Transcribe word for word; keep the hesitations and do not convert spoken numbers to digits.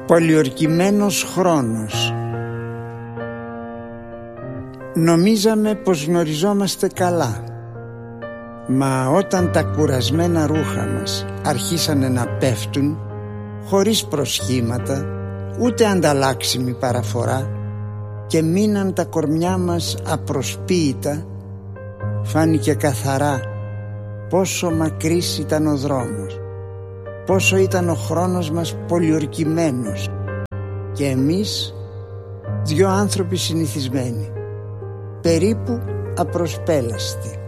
Πολιορκημένος χρόνος. Νομίζαμε πως γνωριζόμαστε καλά, μα όταν τα κουρασμένα ρούχα μας αρχίσανε να πέφτουν χωρίς προσχήματα ούτε ανταλλάξιμη παραφορά και μείναν τα κορμιά μας απροσποίητα, φάνηκε καθαρά πόσο μακρύς ήταν ο δρόμος, πόσο ήταν ο χρόνος μας πολιορκημένος και εμείς δυο άνθρωποι συνηθισμένοι, περίπου απροσπέλαστοι.